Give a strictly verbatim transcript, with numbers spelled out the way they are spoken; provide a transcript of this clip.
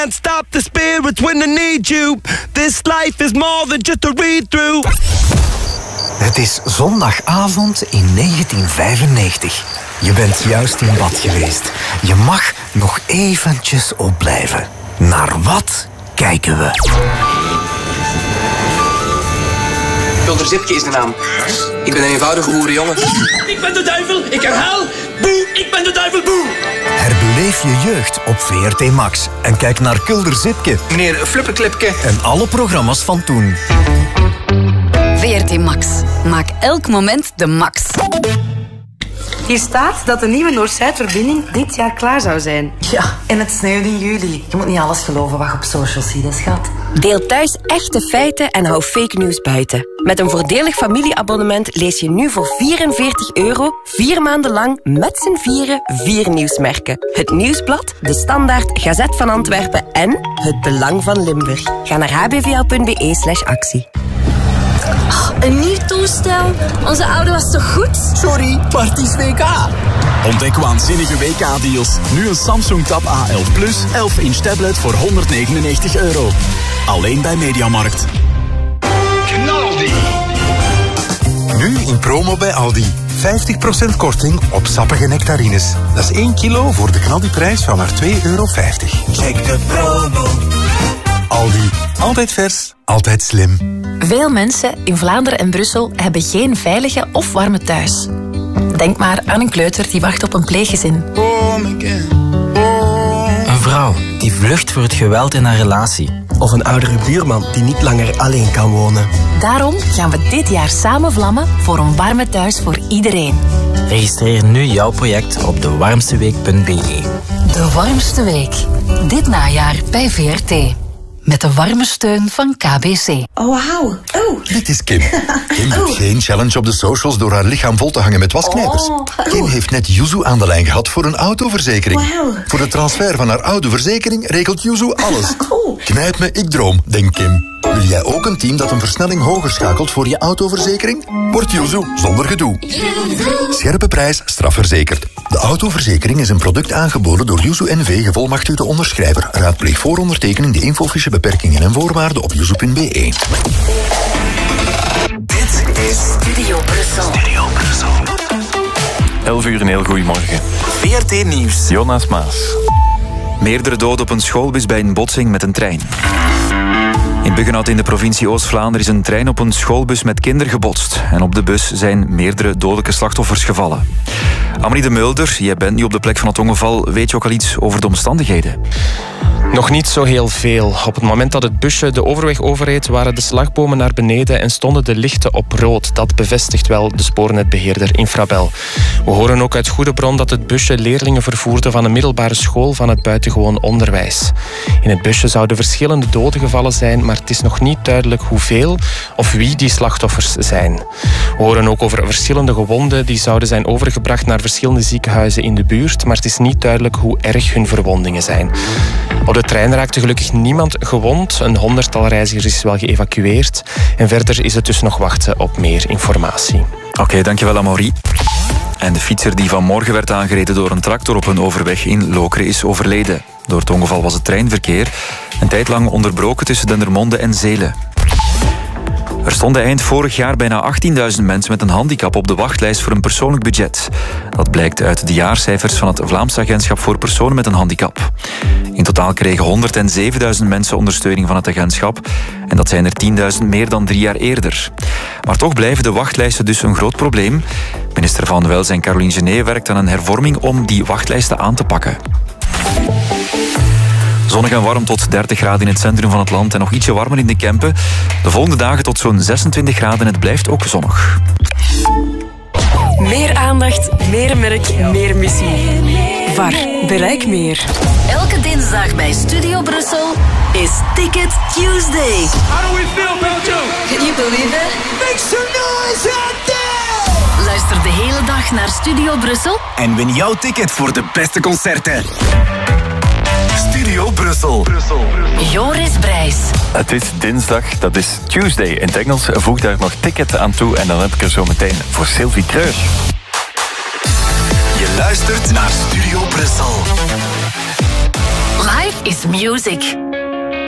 can't stop the spirits when they need you. This life is more than just a read-through. Het is zondagavond in negentien vijfennegentig. Je bent juist in bad geweest. Je mag nog eventjes opblijven. Naar wat kijken we? Kulder Zipke is de naam. Ik ben een eenvoudige boerenjongen. Ik ben de duivel, ik herhaal. Boe, ik ben de duivel, boe. Herbeleef je jeugd op V R T Max. En kijk naar Kulder Zipke. Meneer Flupperklipke. En alle programma's van toen. V R T Max. Maak elk moment de max. Hier staat dat de nieuwe Noord-Zuid-verbinding dit jaar klaar zou zijn. Ja, en het sneeuwt in juli. Je moet niet alles geloven wat je op socials ziet, hè, schat. Deel thuis echte feiten en hou fake news buiten. Met een voordelig familieabonnement lees je nu voor vierenveertig euro... vier maanden lang met z'n vieren vier nieuwsmerken. Het Nieuwsblad, De Standaard, Gazet van Antwerpen en Het Belang van Limburg. Ga naar h b v l punt b e slash actie. Oh, een nieuw toestel? Onze oude was toch goed? Sorry, maar het is W K. Ontdek waanzinnige W K-deals. Nu een Samsung Tab A elf Plus, elf inch tablet voor honderdnegenennegentig euro. Alleen bij Mediamarkt. Knaldi. Nu in promo bij Aldi. vijftig procent korting op sappige nectarines. Dat is één kilo voor de knaldiprijs van maar twee euro vijftig. Check de promo. Aldi. Altijd vers, altijd slim. Veel mensen in Vlaanderen en Brussel hebben geen veilige of warme thuis. Denk maar aan een kleuter die wacht op een pleeggezin. Een vrouw die vlucht voor het geweld in haar relatie. Of een oudere buurman die niet langer alleen kan wonen. Daarom gaan we dit jaar samen vlammen voor een warme thuis voor iedereen. Registreer nu jouw project op de warmste week punt b e. De warmste week. Dit najaar bij V R T. Met de warme steun van K B C. Oh, wauw. Oh. Dit is Kim. Kim heeft Oh. geen challenge op de socials door haar lichaam vol te hangen met wasknijpers. Oh. Kim heeft net Yuzu aan de lijn gehad voor een autoverzekering. Wauw. Voor de transfer van haar oude verzekering regelt Yuzu alles. Cool. Knijp me, ik droom, denkt Kim. Wil jij ook een team dat een versnelling hoger schakelt voor je autoverzekering? Word Yuzu zonder gedoe. Scherpe prijs, strafverzekerd. De autoverzekering is een product aangeboden door Yuzu N V, gevolmachtigde onderschrijver. Raadpleeg voor ondertekening de infofiche beperkingen en voorwaarden op yuzu punt b e. Dit is Studio Brussel. Studio Brussel. elf uur een heel goeiemorgen. V R T Nieuws. Jonas Maas. Meerdere doden op een schoolbus bij een botsing met een trein. In Buggenhout in de provincie Oost-Vlaanderen is een trein op een schoolbus met kinderen gebotst. En op de bus zijn meerdere dodelijke slachtoffers gevallen. Amelie de Mulder, jij bent nu op de plek van het ongeval. Weet je ook al iets over de omstandigheden? Nog niet zo heel veel. Op het moment dat het busje de overweg overreed, waren de slagbomen naar beneden en stonden de lichten op rood. Dat bevestigt wel de spoornetbeheerder Infrabel. We horen ook uit goede bron dat het busje leerlingen vervoerde van een middelbare school van het buitengewoon onderwijs. In het busje zouden verschillende doden gevallen zijn, maar het is nog niet duidelijk hoeveel of wie die slachtoffers zijn. We horen ook over verschillende gewonden die zouden zijn overgebracht naar verschillende ziekenhuizen in de buurt, maar het is niet duidelijk hoe erg hun verwondingen zijn. Op de trein raakte gelukkig niemand gewond. Een honderdtal reizigers is wel geëvacueerd. En verder is het dus nog wachten op meer informatie. Oké, okay, dankjewel Amaury. En de fietser die vanmorgen werd aangereden door een tractor op een overweg in Lokeren is overleden. Door het ongeval was het treinverkeer een tijd lang onderbroken tussen Dendermonde en Zelen. Er stonden eind vorig jaar bijna achttienduizend mensen met een handicap op de wachtlijst voor een persoonlijk budget. Dat blijkt uit de jaarcijfers van het Vlaams Agentschap voor Personen met een Handicap. In totaal kregen honderdzevenduizend mensen ondersteuning van het agentschap. En dat zijn er tienduizend meer dan drie jaar eerder. Maar toch blijven de wachtlijsten dus een groot probleem. Minister van Welzijn Caroline Genet werkt aan een hervorming om die wachtlijsten aan te pakken. Zonnig en warm tot dertig graden in het centrum van het land en nog ietsje warmer in de Kempen. De volgende dagen tot zo'n zesentwintig graden en het blijft ook zonnig. Meer aandacht, meer merk, meer missie. V A R, bereik meer. Elke dinsdag bij Studio Brussel is Ticket Tuesday. How do we feel, Belgium? Can you believe it? Make some noise out there! Luister de hele dag naar Studio Brussel En win jouw ticket voor de beste concerten. Studio Brussel. Brussel. Joris Brijs. Het is dinsdag, dat is Tuesday in het Engels. Voeg daar nog ticket aan toe en dan heb ik er zo meteen voor Sylvie Treus. Je luistert naar Studio Brussel. Live is music.